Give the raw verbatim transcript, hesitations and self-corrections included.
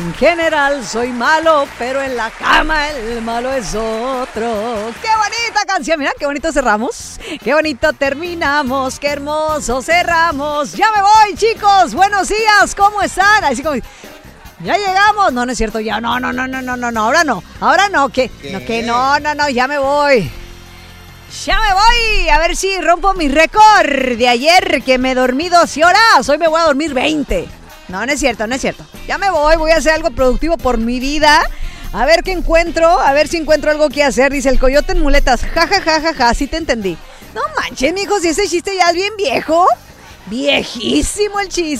En general soy malo, pero en la cama el malo es otro. ¡Qué bonita canción! Mira, qué bonito cerramos. Qué bonito terminamos. Qué hermoso cerramos. Ya me voy, chicos. Buenos días. ¿Cómo están? Así como... Ya llegamos. No, no es cierto. Ya no, no, no, no, no, no, no. Ahora no. Ahora no. Que no, que no, no, no. Ya me voy. Ya me voy. A ver si rompo mi récord de ayer, que me dormí doce horas. Hoy me voy a dormir veinte. No, no es cierto, no es cierto. Ya me voy. Voy a hacer algo productivo por mi vida. A ver qué encuentro. A ver si encuentro algo que hacer. Dice el coyote en muletas. Ja, ja, ja, ja, ja. Sí te entendí. No manches, mijos. Si ese chiste ya es bien viejo. Viejísimo el chiste.